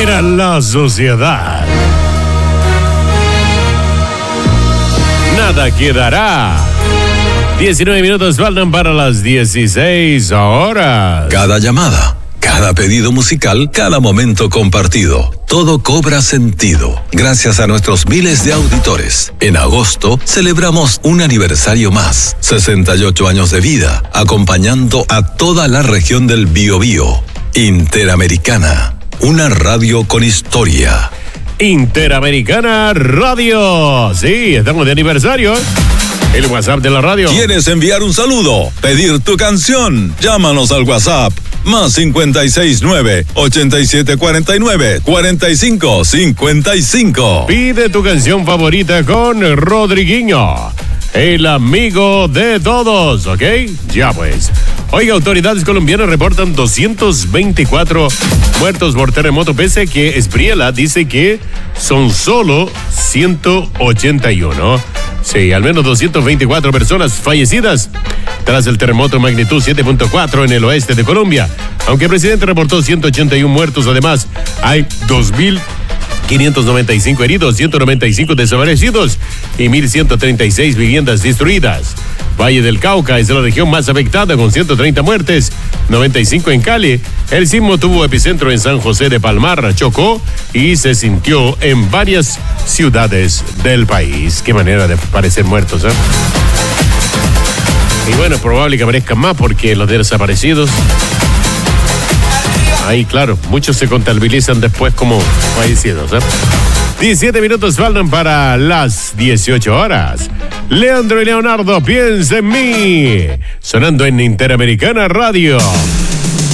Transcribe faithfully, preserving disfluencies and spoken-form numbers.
era la sociedad. Nada quedará. diecinueve minutos faltan para las dieciséis horas. Cada llamada, cada pedido musical, cada momento compartido, todo cobra sentido. Gracias a nuestros miles de auditores. En agosto celebramos un aniversario más. sesenta y ocho años de vida, acompañando a toda la región del Biobío. Interamericana, una radio con historia. Interamericana Radio. Sí, estamos de aniversario. El WhatsApp de la radio. ¿Quieres enviar un saludo? ¿Pedir tu canción? Llámanos al WhatsApp. Más cincuenta y seis nueve, ochenta y siete cuarenta y nueve, cuarenta y cinco cincuenta y cinco. Pide tu canción favorita con Rodriguinho, el amigo de todos, ¿ok? Ya pues. Oiga, autoridades colombianas reportan doscientos veinticuatro muertos por terremoto, pese a que Espriella dice que son solo ciento ochenta y uno. Sí, al menos doscientas veinticuatro personas fallecidas tras el terremoto magnitud siete punto cuatro en el oeste de Colombia. Aunque el presidente reportó ciento ochenta y uno muertos, además hay dos mil quinientos noventa y cinco heridos, ciento noventa y cinco desaparecidos y mil ciento treinta y seis viviendas destruidas. Valle del Cauca es la región más afectada con ciento treinta muertes, noventa y cinco en Cali. El sismo tuvo epicentro en San José de Palmar, Chocó, y se sintió en varias ciudades del país. Qué manera de parecer muertos, ¿eh? Y bueno, es probable que aparezcan más porque los desaparecidos, ahí claro, muchos se contabilizan después como fallecidos, ¿eh? diecisiete minutos faltan para las dieciocho horas. Leandro y Leonardo, piensa en mí. Sonando en Interamericana Radio.